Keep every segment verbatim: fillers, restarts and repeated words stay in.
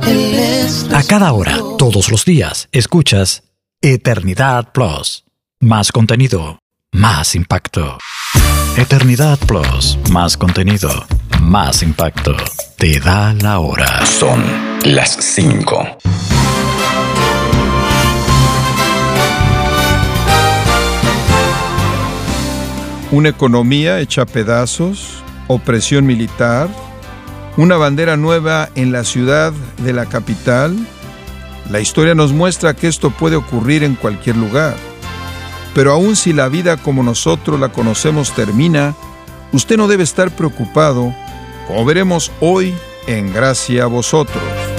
Él es A cada hora, todos los días, escuchas Eternidad Plus. Más contenido, más impacto. Eternidad Plus, más contenido, más impacto. Te da la hora. Son las cinco. Una economía hecha pedazos, opresión militar, una bandera nueva en la ciudad de la capital. La historia nos muestra que esto puede ocurrir en cualquier lugar. Pero aun si la vida como nosotros la conocemos termina, usted no debe estar preocupado, como veremos hoy en Gracia a Vosotros.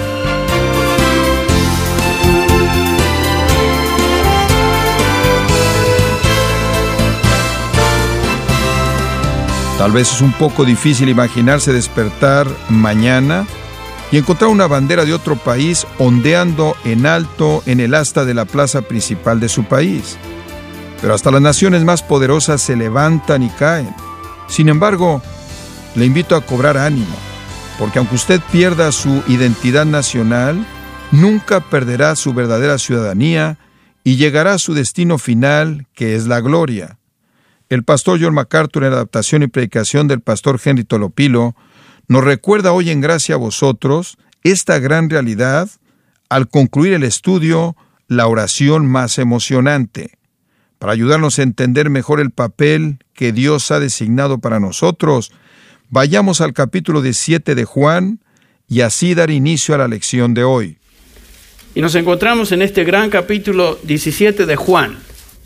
Tal vez es un poco difícil imaginarse despertar mañana y encontrar una bandera de otro país ondeando en alto en el asta de la plaza principal de su país. Pero hasta las naciones más poderosas se levantan y caen. Sin embargo, le invito a cobrar ánimo, porque aunque usted pierda su identidad nacional, nunca perderá su verdadera ciudadanía y llegará a su destino final, que es la gloria. El pastor John MacArthur, en la adaptación y predicación del pastor Henry Tolopilo, nos recuerda hoy en Gracia a Vosotros esta gran realidad al concluir el estudio, la oración más emocionante. Para ayudarnos a entender mejor el papel que Dios ha designado para nosotros, vayamos al capítulo diecisiete de Juan y así dar inicio a la lección de hoy. Y nos encontramos en este gran capítulo diecisiete de Juan.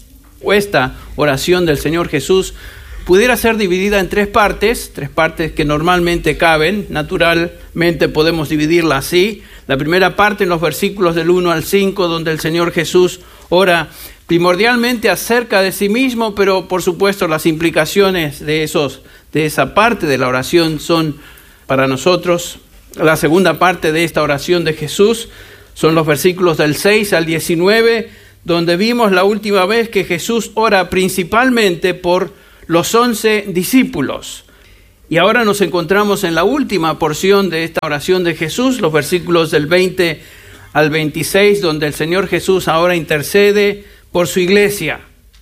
Esta oración del Señor Jesús pudiera ser dividida en tres partes, tres partes que normalmente caben, naturalmente podemos dividirla así. La primera parte en los versículos del uno al cinco, donde el Señor Jesús ora primordialmente acerca de sí mismo, pero por supuesto las implicaciones de, esos, de esa parte de la oración son para nosotros. La segunda parte de esta oración de Jesús son los versículos del seis al diecinueve, donde vimos la última vez que Jesús ora principalmente por los once discípulos. Y ahora nos encontramos en la última porción de esta oración de Jesús, los versículos del veinte al veintiséis, donde el Señor Jesús ahora intercede por su iglesia.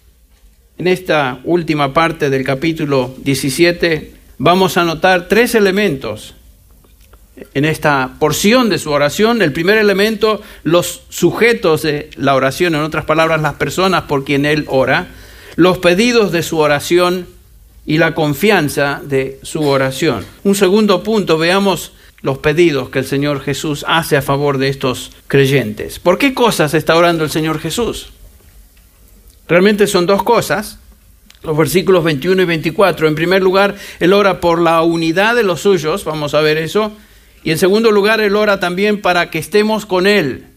En esta última parte del capítulo diecisiete vamos a notar tres elementos en esta porción de su oración. El primer elemento, los sujetos de la oración, en otras palabras, las personas por quien él ora, los pedidos de su oración y la confianza de su oración. Un segundo punto, veamos los pedidos que el Señor Jesús hace a favor de estos creyentes. ¿Por qué cosas está orando el Señor Jesús? Realmente son dos cosas. Los versículos veintiuno y veinticuatro. En primer lugar, él ora por la unidad de los suyos, vamos a ver eso. Y en segundo lugar, él ora también para que estemos con él.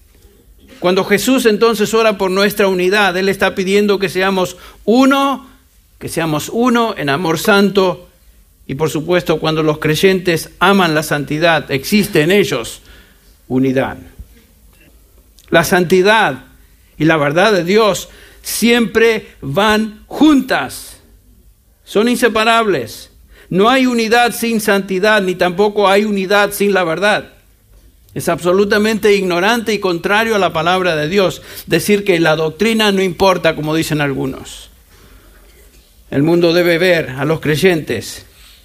Cuando Jesús entonces ora por nuestra unidad, él está pidiendo que seamos uno, que seamos uno en amor santo. Y por supuesto, cuando los creyentes aman la santidad, existe en ellos unidad. La santidad y la verdad de Dios siempre van juntas, son inseparables. No hay unidad sin santidad, ni tampoco hay unidad sin la verdad. Es absolutamente ignorante y contrario a la palabra de Dios decir que la doctrina no importa, como dicen algunos. El mundo debe ver a los creyentes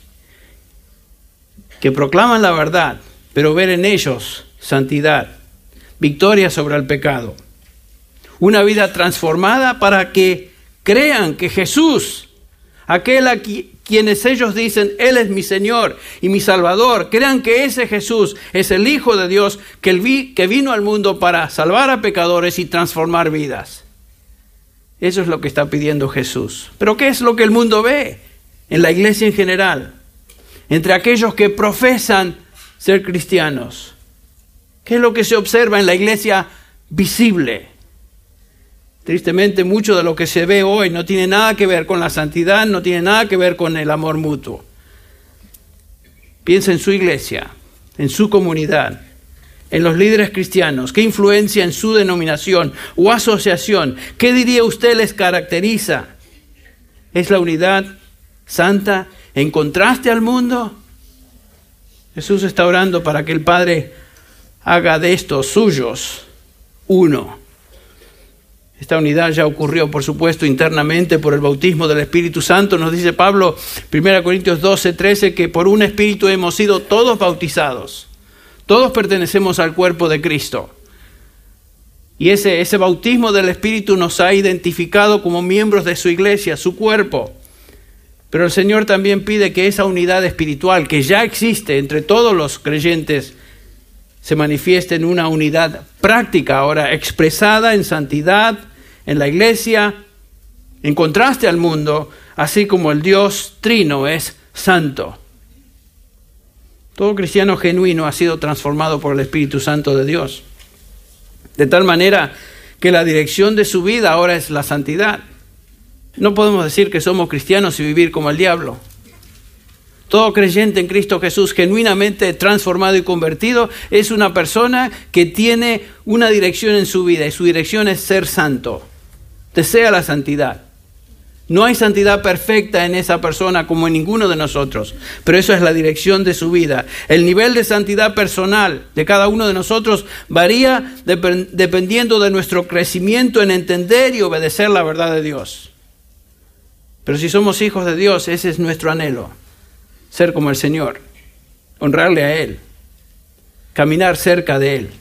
que proclaman la verdad, pero ver en ellos santidad, victoria sobre el pecado. Una vida transformada para que crean que Jesús, aquel a quienes ellos dicen, Él es mi Señor y mi Salvador, crean que ese Jesús es el Hijo de Dios que, el vi, que vino al mundo para salvar a pecadores y transformar vidas. Eso es lo que está pidiendo Jesús. Pero ¿qué es lo que el mundo ve en la iglesia en general? Entre aquellos que profesan ser cristianos. ¿Qué es lo que se observa en la iglesia visible? Tristemente, mucho de lo que se ve hoy no tiene nada que ver con la santidad, no tiene nada que ver con el amor mutuo. Piensa en su iglesia, en su comunidad, en los líderes cristianos. ¿Qué influencia en su denominación o asociación? ¿Qué diría usted les caracteriza? ¿Es la unidad santa en contraste al mundo? Jesús está orando para que el Padre haga de estos suyos uno. Esta unidad ya ocurrió, por supuesto, internamente por el bautismo del Espíritu Santo. Nos dice Pablo, primera Corintios doce, trece, que por un Espíritu hemos sido todos bautizados. Todos pertenecemos al cuerpo de Cristo. Y ese, ese bautismo del Espíritu nos ha identificado como miembros de su iglesia, su cuerpo. Pero el Señor también pide que esa unidad espiritual que ya existe entre todos los creyentes se manifieste en una unidad práctica, ahora expresada en santidad, en la iglesia, en contraste al mundo, así como el Dios trino es santo. Todo cristiano genuino ha sido transformado por el Espíritu Santo de Dios, de tal manera que la dirección de su vida ahora es la santidad. No podemos decir que somos cristianos y vivir como el diablo. Todo creyente en Cristo Jesús, genuinamente transformado y convertido, es una persona que tiene una dirección en su vida, y su dirección es ser santo. Desea la santidad. No hay santidad perfecta en esa persona como en ninguno de nosotros, pero eso es la dirección de su vida. El nivel de santidad personal de cada uno de nosotros varía dep- dependiendo de nuestro crecimiento en entender y obedecer la verdad de Dios. Pero si somos hijos de Dios, ese es nuestro anhelo. Ser como el Señor, honrarle a Él, caminar cerca de Él.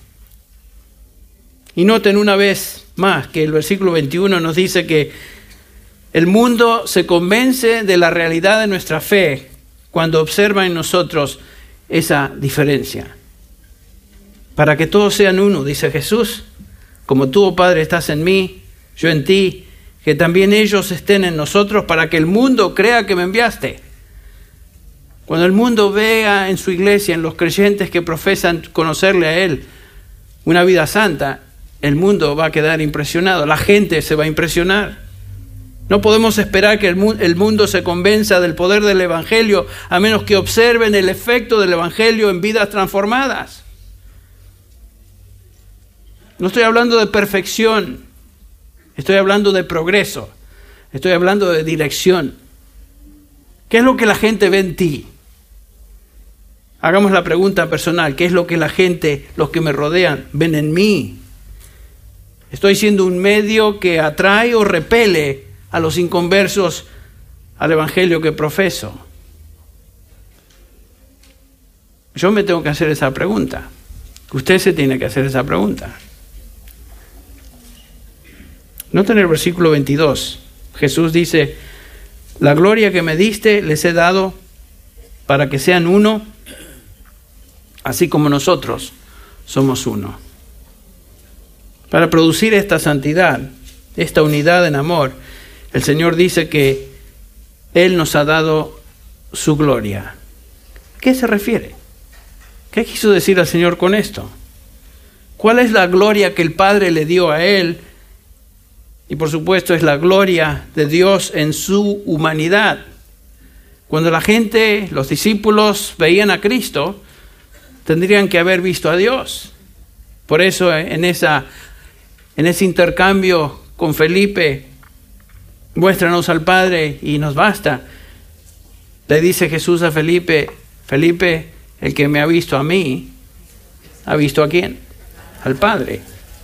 Y noten una vez más que el versículo veintiuno nos dice que el mundo se convence de la realidad de nuestra fe cuando observa en nosotros esa diferencia. Para que todos sean uno, dice Jesús, como tú, oh Padre, estás en mí, yo en ti, que también ellos estén en nosotros para que el mundo crea que me enviaste. Cuando el mundo vea en su iglesia, en los creyentes que profesan conocerle a Él, una vida santa, el mundo va a quedar impresionado, la gente se va a impresionar. No podemos esperar que el mundo se convenza del poder del Evangelio a menos que observen el efecto del Evangelio en vidas transformadas. No estoy hablando de perfección, estoy hablando de progreso, estoy hablando de dirección. ¿Qué es lo que la gente ve en ti? Hagamos la pregunta personal, ¿qué es lo que la gente, los que me rodean, ven en mí? ¿Estoy siendo un medio que atrae o repele a los inconversos al evangelio que profeso? Yo me tengo que hacer esa pregunta. Usted se tiene que hacer esa pregunta. Noten el versículo veintidós. Jesús dice, la gloria que me diste les he dado para que sean uno, así como nosotros somos uno. Para producir esta santidad, esta unidad en amor, el Señor dice que Él nos ha dado su gloria. ¿A qué se refiere? ¿Qué quiso decir el Señor con esto? ¿Cuál es la gloria que el Padre le dio a Él? Y por supuesto es la gloria de Dios en su humanidad. Cuando la gente, los discípulos, veían a Cristo, tendrían que haber visto a Dios. Por eso en, esa, en ese intercambio con Felipe, muéstranos al Padre y nos basta. Le dice Jesús a Felipe, Felipe, el que me ha visto a mí, ¿ha visto a quién? Al Padre.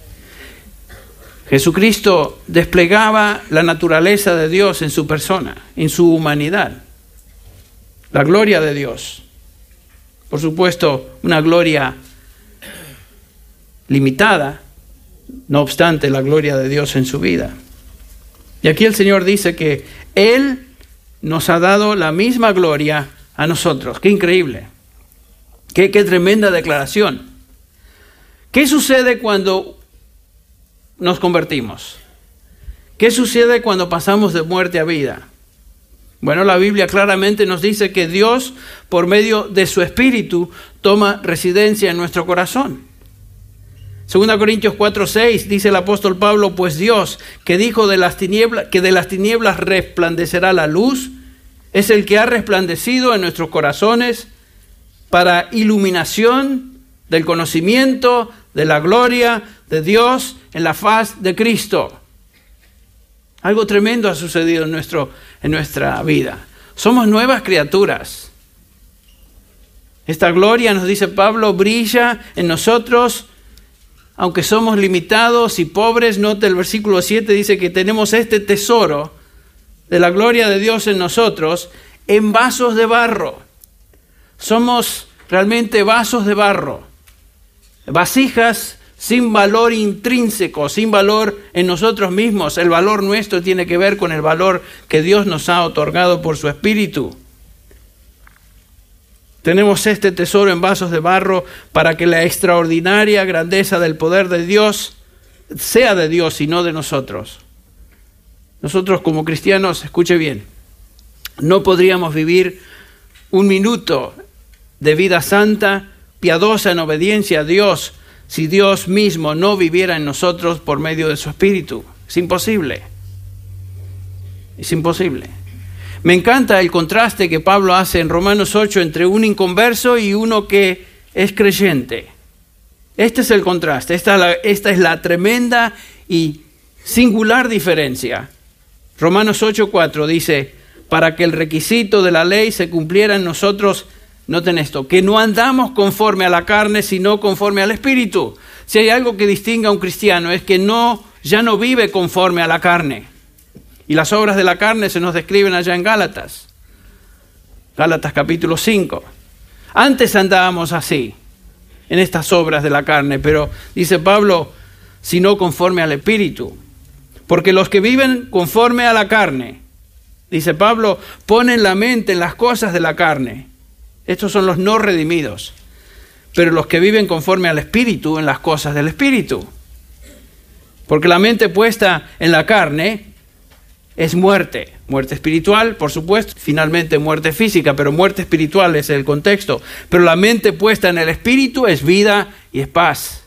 Jesucristo desplegaba la naturaleza de Dios en su persona, en su humanidad. La gloria de Dios. Por supuesto, una gloria limitada, no obstante la gloria de Dios en su vida. Y aquí el Señor dice que Él nos ha dado la misma gloria a nosotros. ¡Qué increíble! ¡Qué, qué tremenda declaración! ¿Qué sucede cuando nos convertimos? ¿Qué sucede cuando pasamos de muerte a vida? Bueno, la Biblia claramente nos dice que Dios, por medio de su Espíritu, toma residencia en nuestro corazón. Segunda Corintios cuatro seis dice el apóstol Pablo, pues Dios, que dijo de las tinieblas, que de las tinieblas resplandecerá la luz, es el que ha resplandecido en nuestros corazones para iluminación del conocimiento de la gloria de Dios en la faz de Cristo. Algo tremendo ha sucedido en, nuestro, en nuestra vida. Somos nuevas criaturas. Esta gloria, nos dice Pablo, brilla en nosotros, aunque somos limitados y pobres. Note el versículo siete, dice que tenemos este tesoro de la gloria de Dios en nosotros, en vasos de barro. Somos realmente vasos de barro, vasijas sin valor intrínseco, sin valor en nosotros mismos. El valor nuestro tiene que ver con el valor que Dios nos ha otorgado por su Espíritu. Tenemos este tesoro en vasos de barro para que la extraordinaria grandeza del poder de Dios sea de Dios y no de nosotros. Nosotros como cristianos, escuche bien, no podríamos vivir un minuto de vida santa, piadosa en obediencia a Dios, si Dios mismo no viviera en nosotros por medio de su Espíritu. Es imposible. Es imposible. Me encanta el contraste que Pablo hace en Romanos ocho entre un inconverso y uno que es creyente. Este es el contraste, esta es la, esta es la tremenda y singular diferencia. Romanos ocho cuatro dice, para que el requisito de la ley se cumpliera en nosotros, noten esto, que no andamos conforme a la carne, sino conforme al Espíritu. Si hay algo que distingue a un cristiano es que no, ya no vive conforme a la carne. Y las obras de la carne se nos describen allá en Gálatas. Gálatas capítulo cinco. Antes andábamos así, en estas obras de la carne, pero dice Pablo, sino conforme al Espíritu. Porque los que viven conforme a la carne, dice Pablo, ponen la mente en las cosas de la carne. Estos son los no redimidos. Pero los que viven conforme al Espíritu, en las cosas del Espíritu. Porque la mente puesta en la carne es muerte. Muerte espiritual, por supuesto. Finalmente muerte física, pero muerte espiritual es el contexto. Pero la mente puesta en el Espíritu es vida y es paz.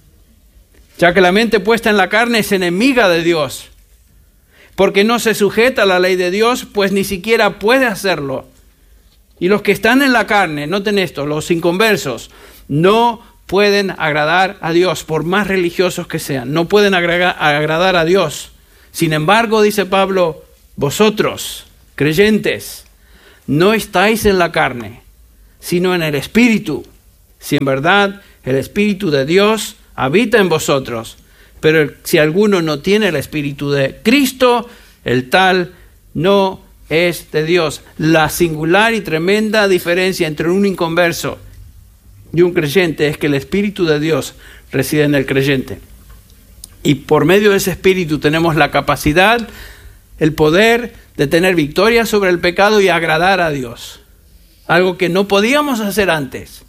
Ya que la mente puesta en la carne es enemiga de Dios. Porque no se sujeta a la ley de Dios, pues ni siquiera puede hacerlo. Y los que están en la carne, noten esto, los inconversos, no pueden agradar a Dios, por más religiosos que sean. No pueden agrega- agradar a Dios. Sin embargo, dice Pablo, vosotros, creyentes, no estáis en la carne, sino en el Espíritu. Si en verdad el Espíritu de Dios habita en vosotros. Pero si alguno no tiene el Espíritu de Cristo, el tal no es de Dios. La singular y tremenda diferencia entre un inconverso y un creyente es que el Espíritu de Dios reside en el creyente. Y por medio de ese Espíritu tenemos la capacidad, el poder de tener victoria sobre el pecado y agradar a Dios. Algo que no podíamos hacer antes.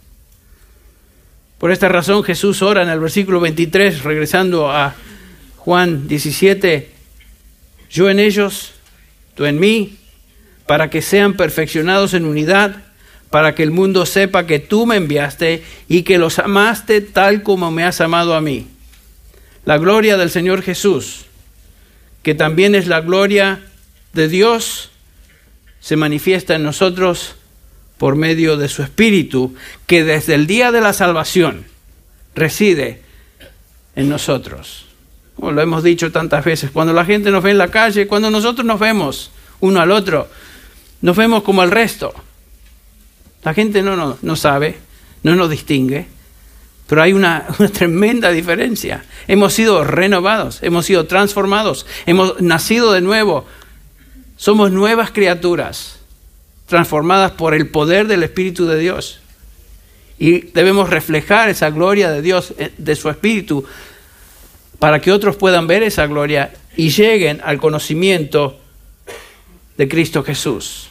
Por esta razón Jesús ora en el versículo veintitrés, regresando a Juan diecisiete, yo en ellos, tú en mí, para que sean perfeccionados en unidad, para que el mundo sepa que tú me enviaste y que los amaste tal como me has amado a mí. La gloria del Señor Jesús, que también es la gloria de Dios, se manifiesta en nosotros por medio de su Espíritu, que desde el día de la salvación reside en nosotros. Como lo hemos dicho tantas veces, cuando la gente nos ve en la calle, cuando nosotros nos vemos uno al otro, nos vemos como el resto. La gente no, no, no sabe, no nos distingue, pero hay una, una tremenda diferencia. Hemos sido renovados, hemos sido transformados, hemos nacido de nuevo. Somos nuevas criaturas, transformadas por el poder del Espíritu de Dios. Y debemos reflejar esa gloria de Dios, de su Espíritu, para que otros puedan ver esa gloria y lleguen al conocimiento de Cristo Jesús.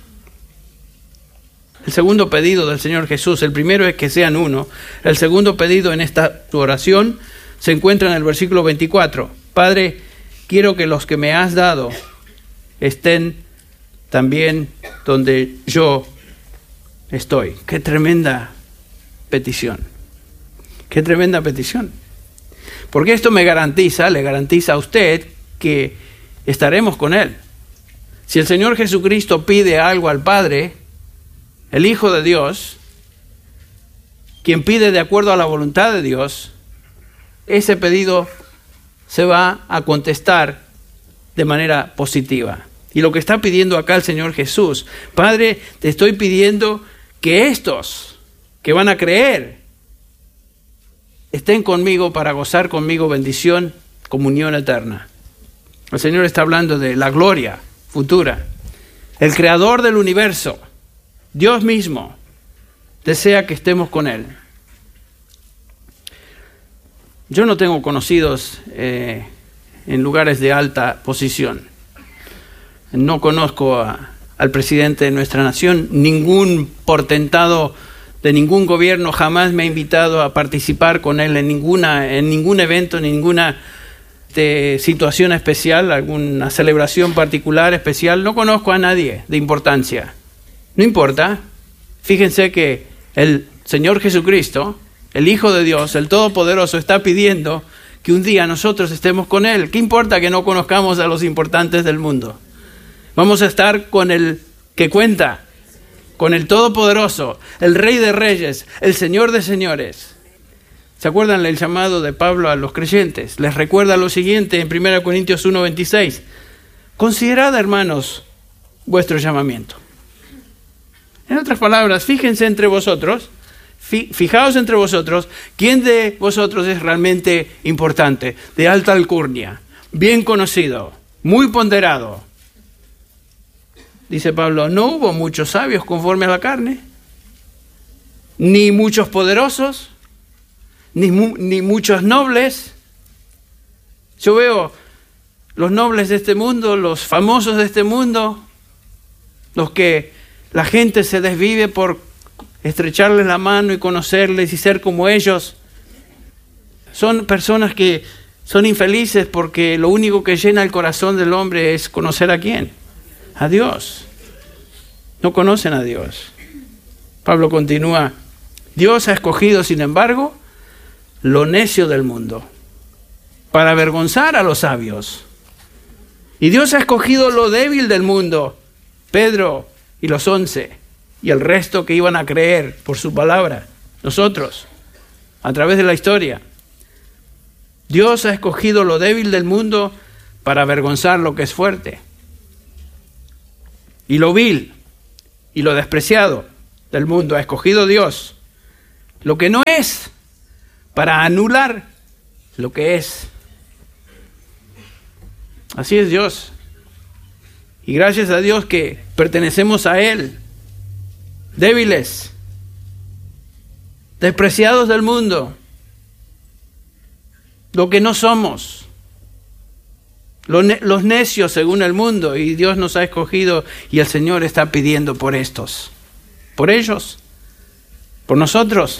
El segundo pedido del Señor Jesús, el primero es que sean uno. El segundo pedido en esta tu oración se encuentra en el versículo veinticuatro. Padre, quiero que los que me has dado estén también donde yo estoy. Qué tremenda petición. Qué tremenda petición. Porque esto me garantiza, le garantiza a usted que estaremos con Él. Si el Señor Jesucristo pide algo al Padre, el Hijo de Dios, quien pide de acuerdo a la voluntad de Dios, ese pedido se va a contestar de manera positiva. Y lo que está pidiendo acá el Señor Jesús, Padre, te estoy pidiendo que estos, que van a creer, estén conmigo para gozar conmigo bendición, comunión eterna. El Señor está hablando de la gloria futura. El creador del universo, Dios mismo, desea que estemos con Él. Yo no tengo conocidos eh, en lugares de alta posición. No conozco a, al presidente de nuestra nación. Ningún portentado de ningún gobierno jamás me ha invitado a participar con él en ninguna, en ningún evento, en ninguna de situación especial, alguna celebración particular especial. No conozco a nadie de importancia. No importa. Fíjense que el Señor Jesucristo, el Hijo de Dios, el Todopoderoso, está pidiendo que un día nosotros estemos con Él. ¿Qué importa que no conozcamos a los importantes del mundo? Vamos a estar con el que cuenta, con el Todopoderoso, el Rey de Reyes, el Señor de Señores. ¿Se acuerdan el llamado de Pablo a los creyentes? Les recuerda lo siguiente en primera Corintios uno veintiséis. Considerad, hermanos, vuestro llamamiento. En otras palabras, fíjense entre vosotros, fijaos entre vosotros, quién de vosotros es realmente importante, de alta alcurnia, bien conocido, muy ponderado. Dice Pablo, no hubo muchos sabios conforme a la carne, ni muchos poderosos, ni, mu- ni muchos nobles. Yo veo los nobles de este mundo, los famosos de este mundo, los que la gente se desvive por estrecharles la mano y conocerles y ser como ellos. Son personas que son infelices porque lo único que llena el corazón del hombre es conocer a quién, a Dios. No conocen a Dios. Pablo continúa, Dios ha escogido, sin embargo, lo necio del mundo para avergonzar a los sabios. Y Dios ha escogido lo débil del mundo, Pedro y los once, y el resto que iban a creer por su palabra, nosotros, a través de la historia. Dios ha escogido lo débil del mundo para avergonzar lo que es fuerte. Y lo vil y lo despreciado del mundo ha escogido Dios, lo que no es, para anular lo que es. Así es Dios. Y gracias a Dios que pertenecemos a Él, débiles, despreciados del mundo, lo que no somos, los, ne- los necios según el mundo, y Dios nos ha escogido y el Señor está pidiendo por estos, por ellos, por nosotros.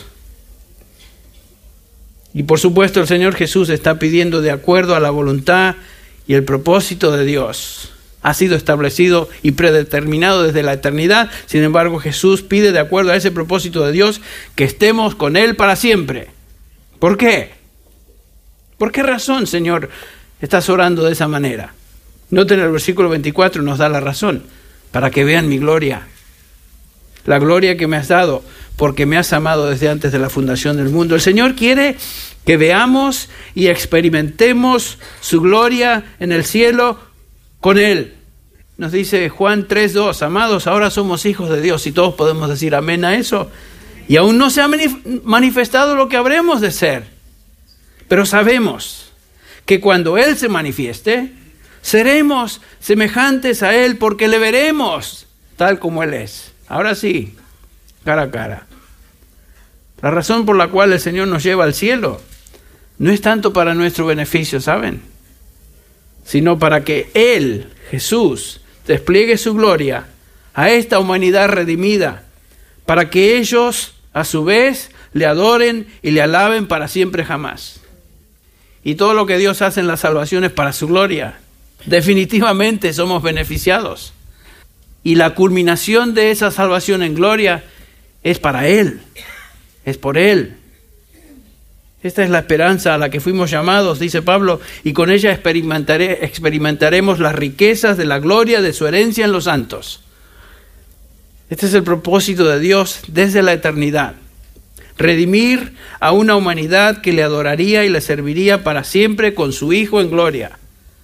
Y por supuesto el Señor Jesús está pidiendo de acuerdo a la voluntad y el propósito de Dios. Ha sido establecido y predeterminado desde la eternidad. Sin embargo, Jesús pide de acuerdo a ese propósito de Dios que estemos con Él para siempre. ¿Por qué? ¿Por qué razón, Señor, estás orando de esa manera? Noten el versículo veinticuatro, nos da la razón. Para que vean mi gloria. La gloria que me has dado, porque me has amado desde antes de la fundación del mundo. El Señor quiere que veamos y experimentemos su gloria en el cielo con Él. Nos dice Juan tres dos, amados, ahora somos hijos de Dios, y todos podemos decir amén a eso. Y aún no se ha manif- manifestado lo que habremos de ser. Pero sabemos que cuando Él se manifieste, seremos semejantes a Él, porque le veremos tal como Él es. Ahora sí, cara a cara. La razón por la cual el Señor nos lleva al cielo no es tanto para nuestro beneficio, ¿saben? Sino para que Él, Jesús, despliegue su gloria a esta humanidad redimida, para que ellos, a su vez, le adoren y le alaben para siempre jamás. Y todo lo que Dios hace en la salvación es para su gloria. Definitivamente somos beneficiados. Y la culminación de esa salvación en gloria es para Él, es por Él. Esta es la esperanza a la que fuimos llamados, dice Pablo, y con ella experimentaré, experimentaremos las riquezas de la gloria de su herencia en los santos. Este es el propósito de Dios desde la eternidad. Redimir a una humanidad que le adoraría y le serviría para siempre con su Hijo en gloria.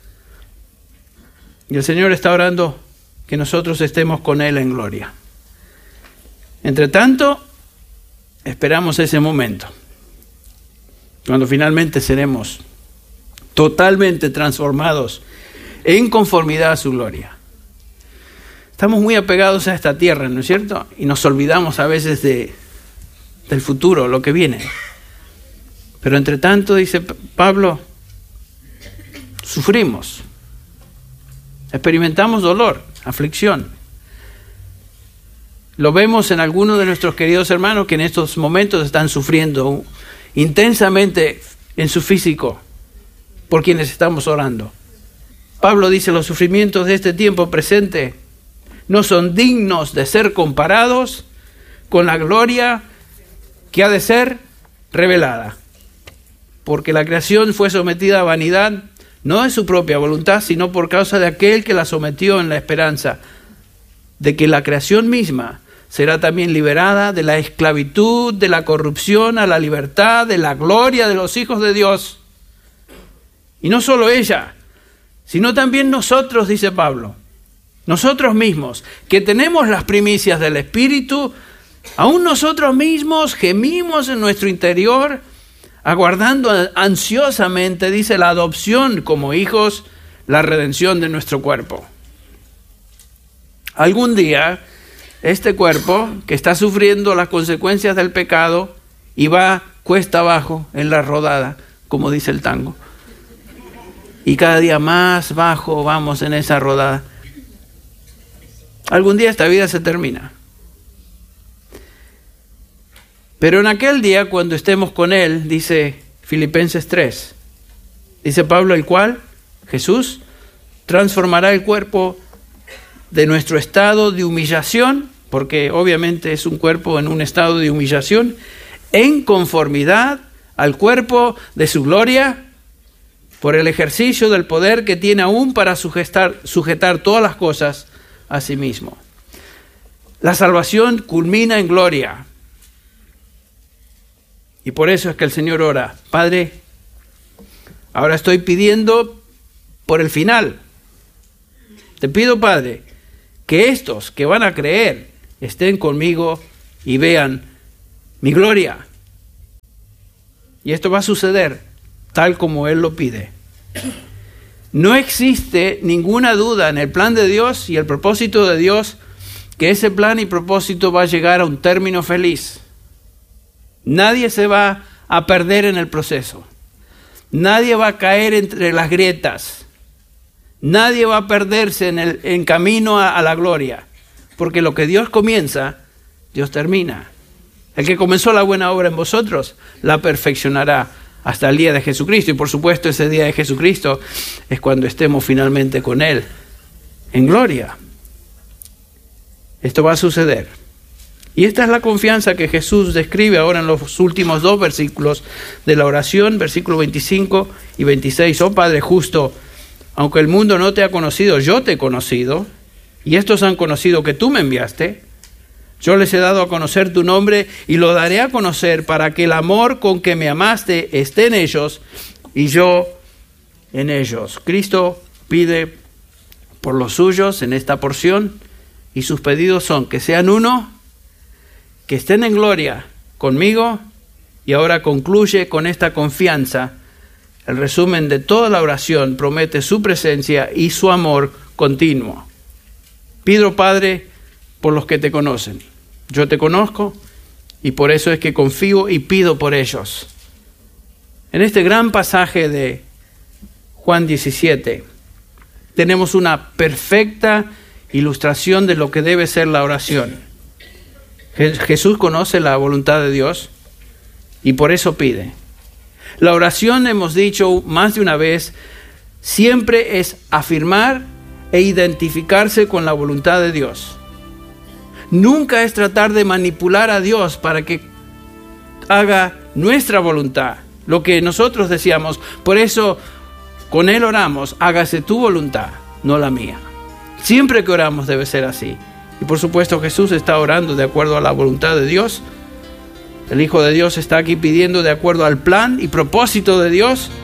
Y el Señor está orando que nosotros estemos con Él en gloria. Entre tanto, esperamos ese momento, cuando finalmente seremos totalmente transformados en conformidad a su gloria. Estamos muy apegados a esta tierra, ¿no es cierto? Y nos olvidamos a veces de, del futuro, lo que viene. Pero entre tanto, dice Pablo, sufrimos, experimentamos dolor, aflicción. Lo vemos en algunos de nuestros queridos hermanos que en estos momentos están sufriendo intensamente en su físico por quienes estamos orando. Pablo dice, los sufrimientos de este tiempo presente no son dignos de ser comparados con la gloria que ha de ser revelada. Porque la creación fue sometida a vanidad, no de su propia voluntad, sino por causa de aquel que la sometió, en la esperanza de que la creación misma será también liberada de la esclavitud, de la corrupción, a la libertad, de la gloria de los hijos de Dios. Y no solo ella, sino también nosotros, dice Pablo, nosotros mismos, que tenemos las primicias del Espíritu, aún nosotros mismos gemimos en nuestro interior, aguardando ansiosamente, dice, la adopción como hijos, la redención de nuestro cuerpo. Algún día, este cuerpo que está sufriendo las consecuencias del pecado y va cuesta abajo en la rodada, como dice el tango, y cada día más bajo vamos en esa rodada. Algún día esta vida se termina. Pero en aquel día, cuando estemos con Él, dice Filipenses tres, dice Pablo, el cual, Jesús, transformará el cuerpo de nuestro estado de humillación, porque obviamente es un cuerpo en un estado de humillación, en conformidad al cuerpo de su gloria, por el ejercicio del poder que tiene aún para sujetar, sujetar todas las cosas a sí mismo. La salvación culmina en gloria. Y por eso es que el Señor ora, Padre, ahora estoy pidiendo por el final. Te pido, Padre, que estos que van a creer estén conmigo y vean mi gloria. Y esto va a suceder tal como Él lo pide. No existe ninguna duda en el plan de Dios y el propósito de Dios que ese plan y propósito va a llegar a un término feliz. Nadie se va a perder en el proceso. Nadie va a caer entre las grietas. Nadie va a perderse en el en camino a, a la gloria. Porque lo que Dios comienza, Dios termina. El que comenzó la buena obra en vosotros, la perfeccionará hasta el día de Jesucristo. Y por supuesto, ese día de Jesucristo es cuando estemos finalmente con Él en gloria. Esto va a suceder. Y esta es la confianza que Jesús describe ahora en los últimos dos versículos de la oración, versículos veinticinco y veintiséis. Oh Padre justo, aunque el mundo no te ha conocido, yo te he conocido, y estos han conocido que tú me enviaste. Yo les he dado a conocer tu nombre y lo daré a conocer para que el amor con que me amaste esté en ellos y yo en ellos. Cristo pide por los suyos en esta porción y sus pedidos son que sean uno, que estén en gloria conmigo, y ahora concluye con esta confianza. El resumen de toda la oración promete su presencia y su amor continuo. Pido, Padre, por los que te conocen. Yo te conozco y por eso es que confío y pido por ellos. En este gran pasaje de Juan diecisiete tenemos una perfecta ilustración de lo que debe ser la oración. Jesús conoce la voluntad de Dios y por eso pide. La oración, hemos dicho más de una vez, siempre es afirmar e identificarse con la voluntad de Dios. Nunca es tratar de manipular a Dios para que haga nuestra voluntad, lo que nosotros decíamos. Por eso con Él oramos, hágase tu voluntad, no la mía. Siempre que oramos debe ser así. Y por supuesto Jesús está orando de acuerdo a la voluntad de Dios. El Hijo de Dios está aquí pidiendo de acuerdo al plan y propósito de Dios.